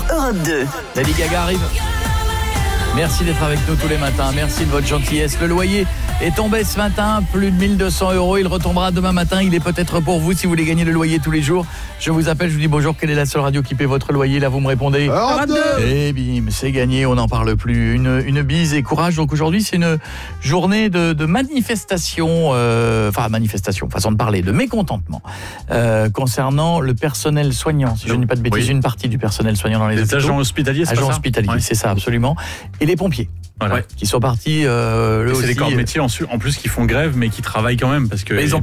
sur Europe 2. Lady Gaga arrive. Merci d'être avec nous tous les matins. Merci de votre gentillesse. Le loyer est tombé ce matin, plus de 1 200 €. Il retombera demain matin. Il est peut-être pour vous si vous voulez gagner le loyer tous les jours. Je vous appelle, je vous dis bonjour. Quelle est la seule radio qui paie votre loyer? Là, vous me répondez. Et bim, c'est gagné. On n'en parle plus. Une bise et courage. Donc aujourd'hui, c'est une journée de manifestation. Manifestation, façon de parler, de mécontentement concernant le personnel soignant. Si je ne dis pas de bêtises, une partie du personnel soignant dans les hôpitaux. agents hospitaliers, c'est agents pas ça hospitaliers, c'est ça, absolument. Et les pompiers, qui sont partis. C'est des corps de métier en plus qui font grève, mais qui travaillent quand même parce que.